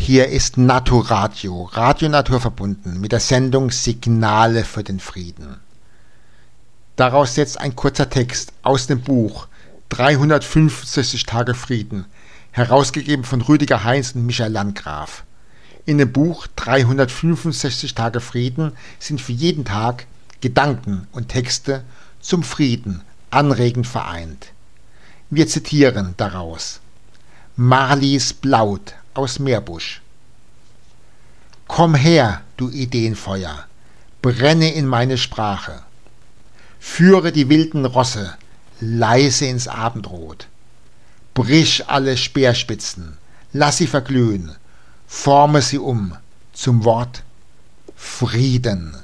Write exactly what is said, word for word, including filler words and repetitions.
Hier ist Naturadio, Radio Natur verbunden, mit der Sendung Signale für den Frieden. Daraus jetzt ein kurzer Text aus dem Buch dreihundertfünfundsechzig Tage Frieden, herausgegeben von Rüdiger Heinz und Michael Landgraf. In dem Buch dreihundertfünfundsechzig Tage Frieden sind für jeden Tag Gedanken und Texte zum Frieden anregend vereint. Wir zitieren daraus Marlies Blaut aus Meerbusch. Komm her, du Ideenfeuer, brenne in meine Sprache. Führe die wilden Rosse leise ins Abendrot. Brich alle Speerspitzen, lass sie verglühen, forme sie um zum Wort Frieden.